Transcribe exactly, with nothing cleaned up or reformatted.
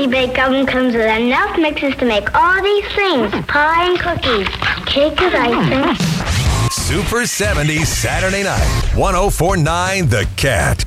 Simply Baked oven comes with enough mixes to make all these things. Pie and cookies, cake with icing. Super seventies Saturday night. one oh four point nine The Cat.